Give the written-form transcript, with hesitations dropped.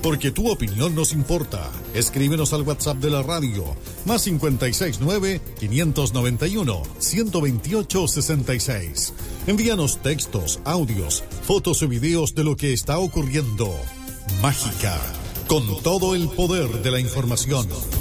porque tu opinión nos importa. Escríbenos al WhatsApp de la radio, más 569-591-128-66. Envíanos textos, audios, fotos y videos de lo que está ocurriendo. Mágica, con todo el poder de la información.